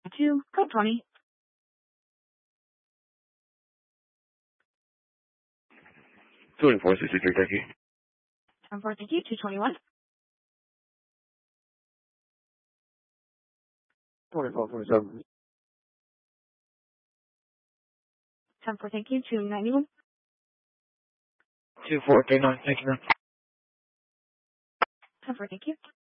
2, code 20. 2463, thank you. 10-4, thank you. 221. 2447. 10-4, thank you. 291. 2439, thank you, ma'am. 10-4, thank you.